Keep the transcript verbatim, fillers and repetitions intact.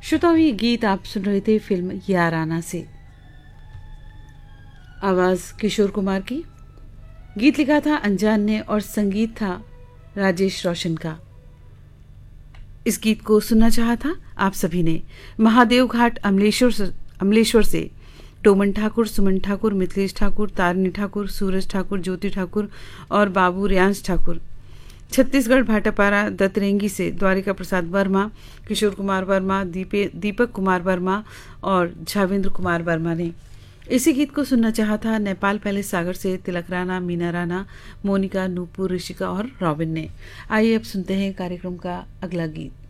श्रोताओं, ये गीत आप सुन रहे थे फिल्म याराना से। आवाज़ किशोर कुमार की। गीत लिखा था अनजान ने और संगीत था राजेश रोशन का। इस गीत को सुनना चाहा था आप सभी ने। महादेव घाट अमलेश्वर से, अमलेश्वर से टोमन ठाकुर, सुमन ठाकुर, मिथिलेश ठाकुर, तारिणी ठाकुर, सूरज ठाकुर, ज्योति ठाकुर और बाबू रियांश ठाकुर। छत्तीसगढ़ भाटापारा दतरेंगी से द्वारिका प्रसाद वर्मा, किशोर कुमार वर्मा, दीपे दीपक कुमार वर्मा और झावेंद्र कुमार वर्मा ने इसी गीत को सुनना चाहा था। नेपाल पैलेस सागर से तिलक राणा, मीना राणा, मोनिका, नूपुर, ऋषिका और रॉबिन ने। आइए अब सुनते हैं कार्यक्रम का अगला गीत।